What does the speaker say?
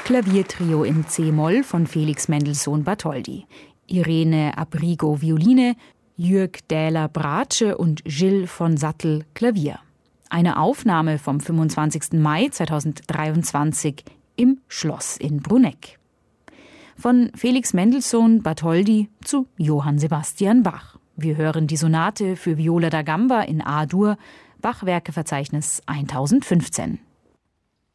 Klaviertrio in C-Moll von Felix Mendelssohn Bartholdy. Irene Abrigo Violine, Jürg Dähler Bratsche und Gilles von Sattel Klavier. Eine Aufnahme vom 25. Mai 2023 im Schloss in Bruneck. Von Felix Mendelssohn Bartholdy zu Johann Sebastian Bach. Wir hören die Sonate für Viola da Gamba in A-Dur, Bach-Werkeverzeichnis 1015.